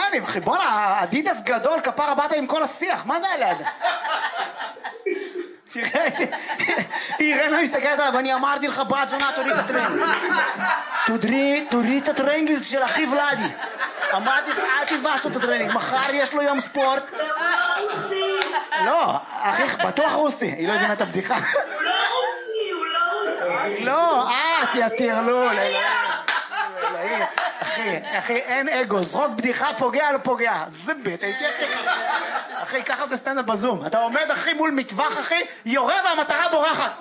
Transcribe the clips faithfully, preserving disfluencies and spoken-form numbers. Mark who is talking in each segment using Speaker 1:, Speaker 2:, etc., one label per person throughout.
Speaker 1: טריינים, אחי, בוא'נה, אדידס גדול, כפרה באת עם כל השיח, מה זה עליה זה? תראה, אירנה מסתכלת עליו, אני אמרתי לך, בת זונה, תוריד את הטרנינג. תוריד את הטרנינג של אחי ולדי. אמרתי לך, אל תלבש לו את הטרנינג, מחר יש לו יום ספורט. לא, אחי, בטוח רוסי, היא לא הבינה את הבדיחה.
Speaker 2: הוא לא רוסי, הוא לא רוסי.
Speaker 1: לא, אה, תיאטרלול. אחי, אחי, אין אגו, זרוק בדיחה, פוגע, לא פוגע. זה בית, הייתי אחי. אחי, ככה זה סטנדאפ בזום. אתה עומד, אחי, מול מטווח, אחי, יורה והמטרה בורחת.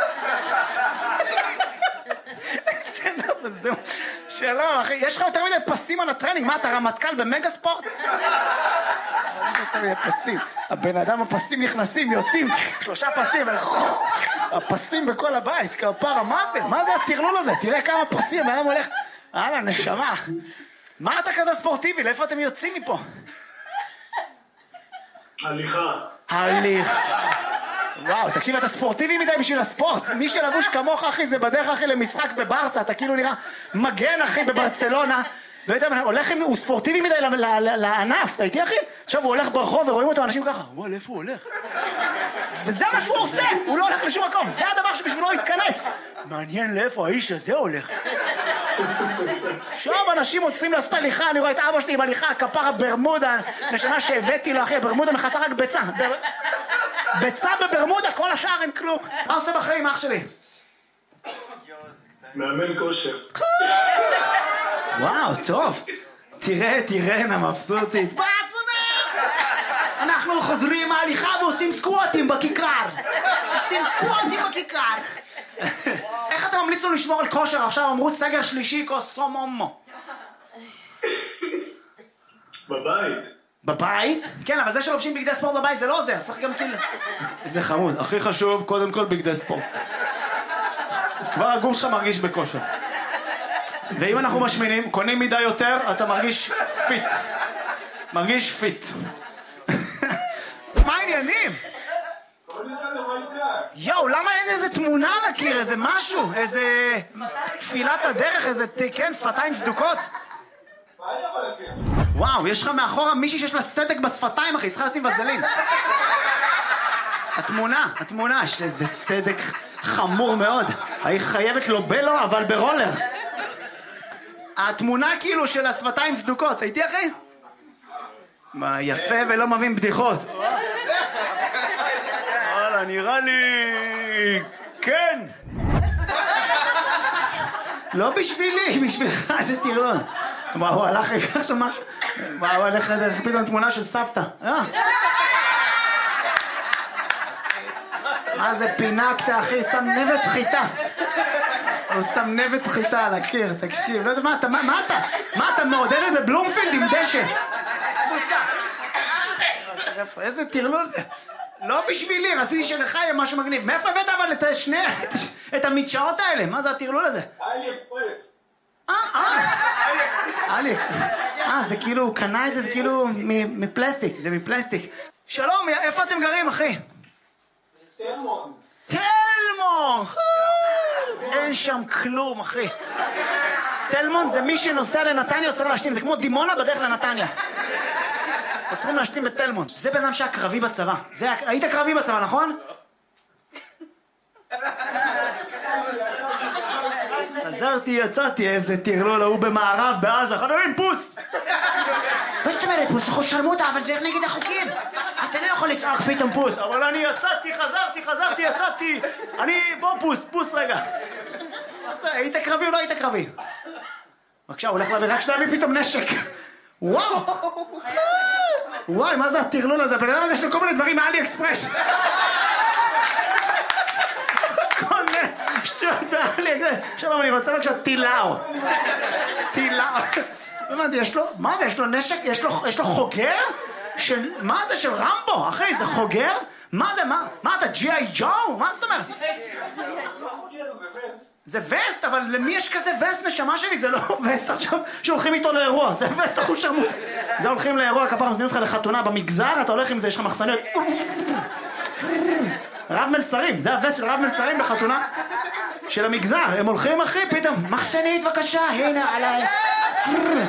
Speaker 1: סטנדאפ בזום. שלום, אחי, יש לך יותר מדי פסים על הטרנינג. מה, אתה רמטכ"ל במגה ספורט? יש לך יותר מדי פסים. הבן אדם, הפסים נכנסים, יוצאים, שלושה פסים, הפסים בכל הבית, כפרה, מה זה? מה זה הטרלול הזה? תראה כמה פסים, האדם הולך... הלאה, נשמה. מה אתה כזה ספורטיבי? לאיפה אתם יוצאים מפה?
Speaker 3: הליכה.
Speaker 1: הליכה. וואו, תקשיב, אתה ספורטיבי מדי בשביל הספורט. מי שלבוש כמוך, אחי, זה בדרך, אחי, למשחק בברסה. אתה כאילו נראה מגן, אחי, בברצלונה. ואתה הולך, הוא ספורטיבי מדי לענף. אתה איתי, אחי? עכשיו הוא הולך ברחוב ורואים אותו אנשים ככה. וואו, איפה הוא הולך? וזה מה שהוא עושה. הוא לא הולך לשום מקום. זה הדבר שבשבילו הוא יתכנס. מעניין לאיפה האיש הזה הולך. עכשיו אנשים רוצים לעשות הליכה, אני רואה את אבא שלי עם הליכה, כפרה ברמודה, נשמה שהבאתי לו, אחי, ברמודה מכסה רק ביצה. ביצה בברמודה, כל השאר אין כלום. מה עושה בחיים, אח שלי?
Speaker 3: מאמן כושר.
Speaker 1: וואו, טוב. תראה, תראנה, מבסוטית. בעצמם! אנחנו חוזרים מההליכה ועושים סקואטים בכיכר. עושים סקואטים בכיכר. איך אתה ממליץ לו לשמור על כושר? עכשיו אמרו סגר שלישי כוסום אומו.
Speaker 3: בבית.
Speaker 1: בבית? כן, אבל זה שלובשים בגדי ספורט בבית זה לא עוזר, צריך גם כאילו... איזה חמוד, הכי חשוב, קודם כל בגדי ספורט. כבר הגוף שלך מרגיש בכושר. ואם אנחנו משמינים, קונים מדי יותר, אתה מרגיש פיט. מרגיש פיט. מה העניינים? יואו, למה אין איזה תמונה על הקיר, איזה משהו, איזה תפילת הדרך, איזה, כן, שפתיים סדוקות? וואו, יש לך מאחורה מישהי שיש לה סדק בשפתיים, אחי, צריכה לשים וזלין. התמונה, התמונה, יש איזה סדק חמור מאוד. היא חייבת לו בלו, אבל ברולר. התמונה כאילו של השפתיים סדוקות, הייתי אחי? מה, יפה ולא מבין בדיחות. וואלה, נראה לי... כן. לא בשבילי, בשבילך, זה תירלון. מה, הוא הלך רגע שם משהו? מה, הוא הלך דרך פתאום תמונה של סבתא. מה זה פינקת, אחי? שם נבט חיטה. הוא סתם נבט חיטה על הקיר, תקשיב. לא יודע, מה אתה, מה אתה? מה אתה מעודדת בבלומפילד עם דשא? קבוצה. איזה תירלול זה. לא בשבילי, רציתי שלך יהיה משהו מגניב. מאיפה הבאת אבל את שני, את המדשאות האלה? מה זה התירלול הזה?
Speaker 3: אלי אקספרס.
Speaker 1: אה, אה. אלי אקספרס. אה, זה כאילו, הוא קנה את זה, זה כאילו מפלסטיק, זה מפלסטיק. שלום, איפה אתם גרים, אחי?
Speaker 3: תלמון.
Speaker 1: תלמון! אין שם כלום, אחי. תלמון זה מי שנוסע לנתניה, צריך להשתים, זה כמו דימונה בדרך לנתניה. צריכים להשתים בתלמון. זה בן אדם שהיה קרבי בצבא. היית קרבי בצבא, נכון? חזרתי, יצאתי, איזה תרלול, הוא במערב, בעזה, חברים, פוס! מה זאת אומרת פוס? אנחנו שרמוטה, אבל זה נגד החוקים. אתה לא יכול לצעוק פתאום פוס. אבל אני יצאתי, חזרתי, חזרתי, יצאתי. אני, בוא פוס, פוס רגע. היית קרבי או לא היית קרבי? בבקשה, הוא הולך להביא, רק שלהביא פתאום נשק. וואו! וואי, מה זה התרלול הזה? בן אדם הזה יש לו כל מיני דברים מאלי אקספרס. כל מיני שטויות באלי אקספרס. שלום, אני רוצה בבקשה טילאו. טילאו. הבנתי, יש לו, מה זה? יש לו נשק? יש לו, יש לו חוגר? של, מה זה? של רמבו? אחי, זה חוגר? מה זה? מה? מה אתה, ג'י איי ג'ו? מה זאת אומרת? זה וסט, אבל למי יש כזה וסט נשמה שלי? זה לא וסט עכשיו שהולכים איתו לאירוע, זה וסט אחוז שרמוט. זה הולכים לאירוע, כפרה מזמינים אותך לחתונה במגזר, אתה הולך עם זה, יש לך מחסניות. רב מלצרים, זה הווסט של רב מלצרים בחתונה של המגזר. הם הולכים אחי, פתאום, מחסנית בבקשה, הנה עליי.